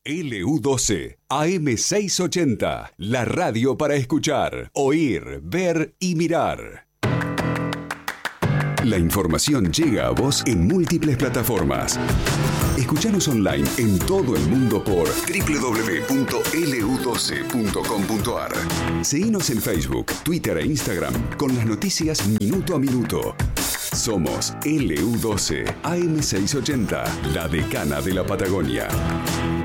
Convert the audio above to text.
LU12, AM680, la radio para escuchar, oír, ver y mirar. La información llega a vos en múltiples plataformas. Escuchanos online en todo el mundo por www.lu12.com.ar. Seguinos en Facebook, Twitter e Instagram con las noticias minuto a minuto. Somos LU12, AM680, la decana de la Patagonia.